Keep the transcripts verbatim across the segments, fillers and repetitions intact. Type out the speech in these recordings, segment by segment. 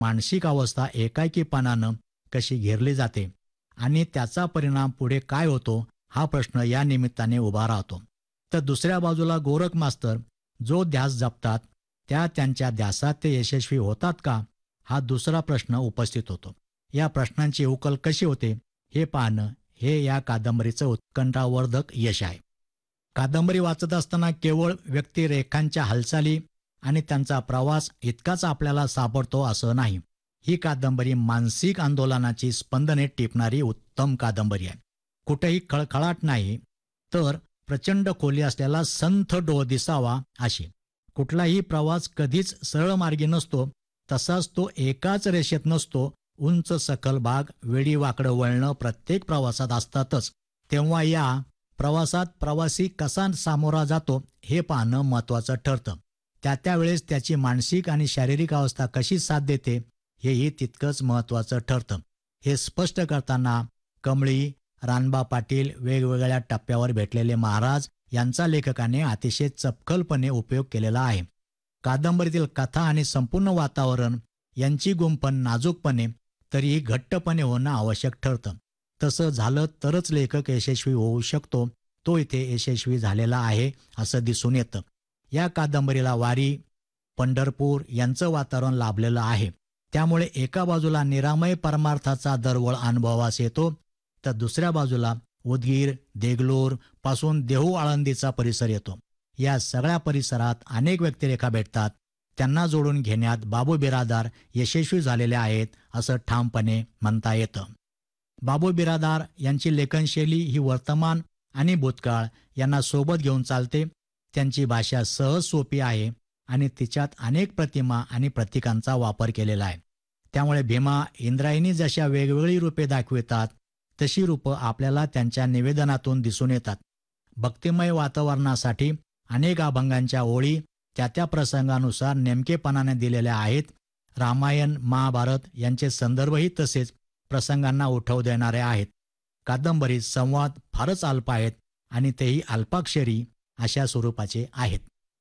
मानसिक अवस्था एकाकीपणानं कशी घेरली जाते आणि त्याचा परिणाम पुढे काय होतो हा प्रश्न या निमित्ताने उभा राहतो. तर दुसऱ्या बाजूला गोरख मास्तर जो ध्यास जपतात त्या त्यांच्या ध्यासात ते यशस्वी होतात का, हा दुसरा प्रश्न उपस्थित होतो. या प्रश्नांची उकल कशी होते हे पाहणं हे या कादंबरीचं उत्कंठावर्धक यश आहे. कादंबरी वाचत असताना केवळ व्यक्तिरेखांच्या हालचाली आणि त्यांचा प्रवास इतकाच आपल्याला सापडतो असं नाही. ही कादंबरी मानसिक आंदोलनाची स्पंदने टिपणारी उत्तम कादंबरी आहे. कुठेही खळखळाट नाही, तर प्रचंड खोली असलेला संथ डोह दिसावा अशी. कुठलाही प्रवास कधीच सरळ मार्गी नसतो, तसाच तो एकाच रेषेत नसतो. उंच सखल भाग, वेडी वाकडं वळणं प्रत्येक प्रवासात असतातच. तेव्हा या प्रवासात प्रवासी कसा सामोरा जातो हे पाहणं महत्त्वाचं ठरतं. त्या त्यावेळेस त्याची मानसिक आणि शारीरिक अवस्था कशी साथ देते हेही तितकंच महत्त्वाचं ठरतं. हे स्पष्ट करताना कमळी, रानबा पाटील, वेगवेगळ्या टप्प्यावर भेटलेले महाराज यांचा लेखकाने अतिशय चपखलपणे उपयोग केलेला आहे. कादंबरीतील कथा आणि संपूर्ण वातावरण यांची गुंफण नाजूकपणे तरीही घट्टपणे होणं आवश्यक ठरतं. तसं झालं तरच लेखक यशस्वी होऊ शकतो. तो इथे यशस्वी झालेला आहे असं दिसून येतं. या कादंबरीला वारी, पंढरपूर यांचं वातावरण लाभलेलं आहे. त्यामुळे एका बाजूला निरामय परमार्थाचा दरवळ अनुभवास येतो, तर दुसऱ्या बाजूला उदगीर, देगलूर पासून देहू आळंदीचा परिसर येतो. या सगळ्या परिसरात अनेक व्यक्तिरेखा भेटतात. त्यांना जोडून घेण्यात बाबू बिरादार यशस्वी झालेले आहेत असं ठामपणे म्हणता येतं. बाबू बिरादार यांची लेखनशैली ही वर्तमान आणि भूतकाळ यांना सोबत घेऊन चालते. त्यांची भाषा सहज सोपी आहे आणि तिच्यात अनेक प्रतिमा आणि प्रतीकांचा वापर केलेला आहे. त्यामुळे भीमा, इंद्रायणी जशा वेगवेगळी रूपे दाखवितात तशी रूपं आपल्याला त्यांच्या निवेदनातून दिसून येतात. भक्तिमय वातावरणासाठी अनेक अभंगांच्या ओळी त्या त्या प्रसंगानुसार नेमकेपणाने दिलेल्या आहेत. रामायण, महाभारत यांचे संदर्भही तसेच प्रसंगांना उठव देणारे आहेत. कादंबरीत संवाद फारच अल्प आहेत आणि तेही अल्पाक्षरी अशा स्वरूपाचे आहेत.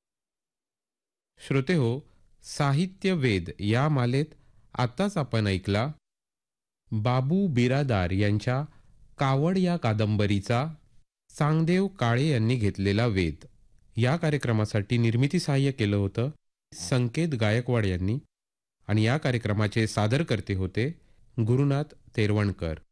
श्रोतेहो, साहित्य वेद या मालेत आताच आपण ऐकला बाबू बिरादार यांच्या कावड या कादंबरीचा चांगदेव काळे यांनी घेतलेला वेध. या कार्यक्रमासाठी निर्मिती सहाय्य केलं होतं संकेत गायकवाड यांनी आणि या कार्यक्रमाचे सादरकर्ते होते गुरुनाथ तेरवणकर.